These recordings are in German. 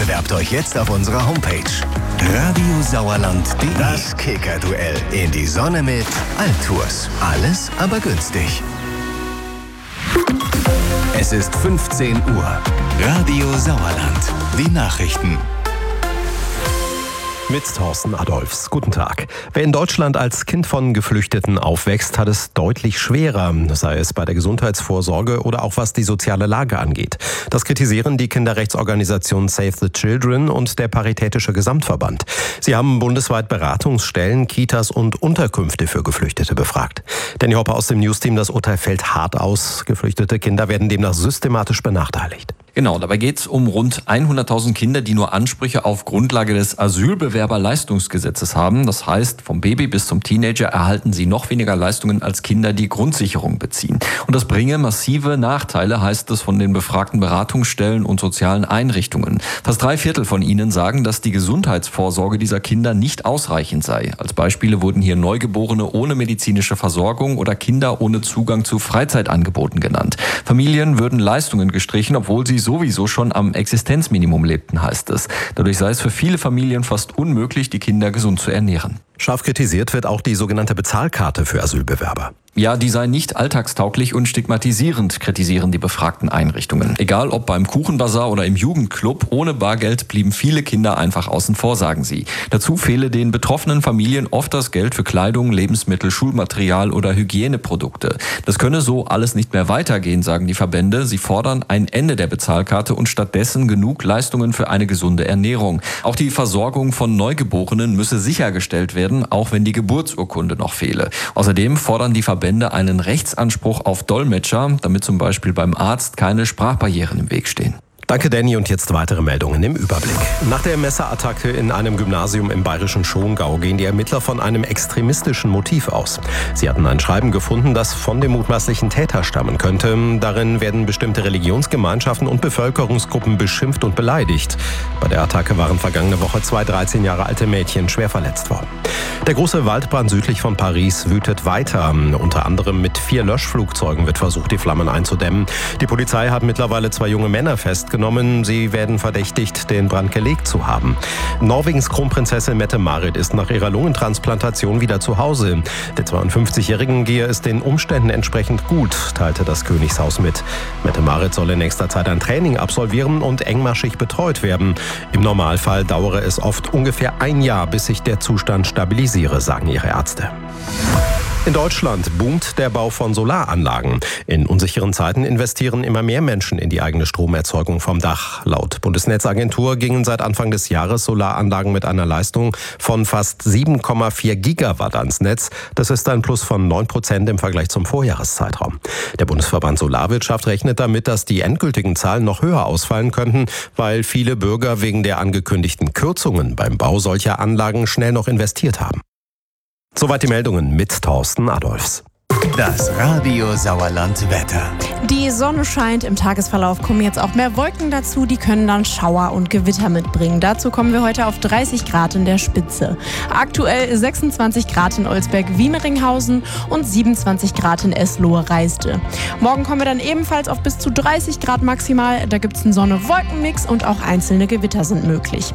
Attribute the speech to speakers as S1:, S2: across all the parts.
S1: Bewerbt euch jetzt auf unserer Homepage radiosauerland.de. Das Kicker-Duell in die Sonne mit Altours. Alles aber günstig. Es ist 15 Uhr. Radio Sauerland. Die Nachrichten.
S2: Mit Thorsten Adolfs. Guten Tag. Wer in Deutschland als Kind von Geflüchteten aufwächst, hat es deutlich schwerer, sei es bei der Gesundheitsvorsorge oder auch was die soziale Lage angeht. Das kritisieren die Kinderrechtsorganisation Save the Children und der Paritätische Gesamtverband. Sie haben bundesweit Beratungsstellen, Kitas und Unterkünfte für Geflüchtete befragt. Danny Hopper aus dem Newsteam, das Urteil fällt hart aus. Geflüchtete Kinder werden demnach systematisch benachteiligt.
S3: Genau, dabei geht es um rund 100.000 Kinder, die nur Ansprüche auf Grundlage des Asylbewerberleistungsgesetzes haben. Das heißt, vom Baby bis zum Teenager erhalten sie noch weniger Leistungen als Kinder, die Grundsicherung beziehen. Und das bringe massive Nachteile, heißt es von den befragten Beratungsstellen und sozialen Einrichtungen. Fast 3/4 von ihnen sagen, dass die Gesundheitsvorsorge dieser Kinder nicht ausreichend sei. Als Beispiele wurden hier Neugeborene ohne medizinische Versorgung oder Kinder ohne Zugang zu Freizeitangeboten genannt. Familien würden Leistungen gestrichen, obwohl sie sowieso schon am Existenzminimum lebten, heißt es. Dadurch sei es für viele Familien fast unmöglich, die Kinder gesund zu ernähren.
S2: Scharf kritisiert wird auch die sogenannte Bezahlkarte für Asylbewerber.
S3: Ja, die sei nicht alltagstauglich und stigmatisierend, kritisieren die befragten Einrichtungen. Egal ob beim Kuchenbazar oder im Jugendclub, ohne Bargeld blieben viele Kinder einfach außen vor, sagen sie. Dazu fehle den betroffenen Familien oft das Geld für Kleidung, Lebensmittel, Schulmaterial oder Hygieneprodukte. Das könne so alles nicht mehr weitergehen, sagen die Verbände. Sie fordern ein Ende der Bezahlkarte und stattdessen genug Leistungen für eine gesunde Ernährung. Auch die Versorgung von Neugeborenen müsse sichergestellt werden, auch wenn die Geburtsurkunde noch fehle. Außerdem fordern die Verbände einen Rechtsanspruch auf Dolmetscher, damit zum Beispiel beim Arzt keine Sprachbarrieren im Weg stehen.
S2: Danke, Danny. Und jetzt weitere Meldungen im Überblick. Nach der Messerattacke in einem Gymnasium im bayerischen Schongau gehen die Ermittler von einem extremistischen Motiv aus. Sie hatten ein Schreiben gefunden, das von dem mutmaßlichen Täter stammen könnte. Darin werden bestimmte Religionsgemeinschaften und Bevölkerungsgruppen beschimpft und beleidigt. Bei der Attacke waren vergangene Woche 2 13 Jahre alte Mädchen schwer verletzt worden. Der große Waldbrand südlich von Paris wütet weiter. Unter anderem mit 4 Löschflugzeugen wird versucht, die Flammen einzudämmen. Die Polizei hat mittlerweile 2 junge Männer festgenommen. Sie werden verdächtigt, den Brand gelegt zu haben. Norwegens Kronprinzessin Mette-Marit ist nach ihrer Lungentransplantation wieder zu Hause. Der 52-Jährigen gehe es den Umständen entsprechend gut, teilte das Königshaus mit. Mette-Marit soll in nächster Zeit ein Training absolvieren und engmaschig betreut werden. Im Normalfall dauere es oft ungefähr 1 Jahr, bis sich der Zustand stabilisiere, sagen ihre Ärzte. In Deutschland boomt der Bau von Solaranlagen. In unsicheren Zeiten investieren immer mehr Menschen in die eigene Stromerzeugung vom Dach. Laut Bundesnetzagentur gingen seit Anfang des Jahres Solaranlagen mit einer Leistung von fast 7,4 Gigawatt ans Netz. Das ist ein Plus von 9% im Vergleich zum Vorjahreszeitraum. Der Bundesverband Solarwirtschaft rechnet damit, dass die endgültigen Zahlen noch höher ausfallen könnten, weil viele Bürger wegen der angekündigten Kürzungen beim Bau solcher Anlagen schnell noch investiert haben. Soweit die Meldungen mit Thorsten Adolfs.
S1: Das Radio Sauerland Wetter.
S4: Die Sonne scheint, im Tagesverlauf kommen jetzt auch mehr Wolken dazu, die können dann Schauer und Gewitter mitbringen. Dazu kommen wir heute auf 30 Grad in der Spitze. Aktuell 26 Grad in Olsberg-Wiemeringhausen und 27 Grad in Eslohe-Reiste. Morgen kommen wir dann ebenfalls auf bis zu 30 Grad maximal. Da gibt es einen Sonne-Wolken-Mix und auch einzelne Gewitter sind möglich.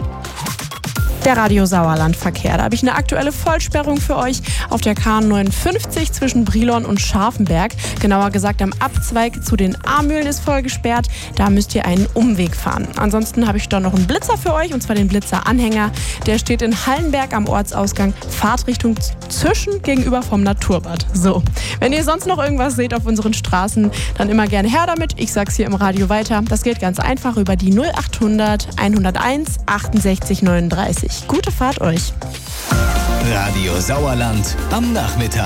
S4: Der Radio Sauerland-Verkehr. Da habe ich eine aktuelle Vollsperrung für euch auf der K59 zwischen Brilon und Scharfenberg. Genauer gesagt am Abzweig zu den A-Mühlen ist voll gesperrt. Da müsst ihr einen Umweg fahren. Ansonsten habe ich da noch einen Blitzer für euch, und zwar den Blitzer-Anhänger. Der steht in Hallenberg am Ortsausgang, Fahrtrichtung Zischen gegenüber vom Naturbad. So, wenn ihr sonst noch irgendwas seht auf unseren Straßen, dann immer gerne her damit. Ich sag's hier im Radio weiter. Das geht ganz einfach über die 0800 101 68 39. Gute Fahrt euch.
S1: Radio Sauerland am Nachmittag.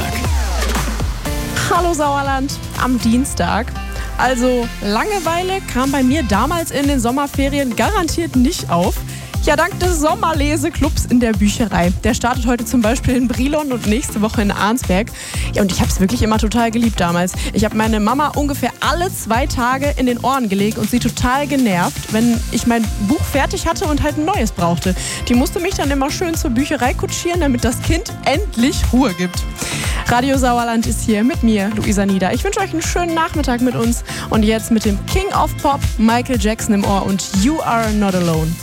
S4: Hallo Sauerland am Dienstag. Also Langeweile kam bei mir damals in den Sommerferien garantiert nicht auf. Ja, dank des Sommerleseclubs in der Bücherei. Der startet heute zum Beispiel in Brilon und nächste Woche in Arnsberg. Ja, und ich habe es wirklich immer total geliebt damals. Ich habe meine Mama ungefähr alle 2 Tage in den Ohren gelegt und sie total genervt, wenn ich mein Buch fertig hatte und halt ein neues brauchte. Die musste mich dann immer schön zur Bücherei kutschieren, damit das Kind endlich Ruhe gibt. Radio Sauerland ist hier mit mir, Luisa Nieder. Ich wünsche euch einen schönen Nachmittag mit uns und jetzt mit dem King of Pop, Michael Jackson im Ohr und You Are Not Alone.